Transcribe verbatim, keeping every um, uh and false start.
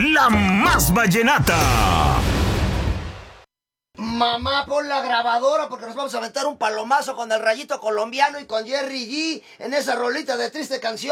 la más vallenata. Mamá, pon la grabadora porque nos vamos a aventar un palomazo con el Rayito Colombiano y con Jerry G en esa rolita de triste canción.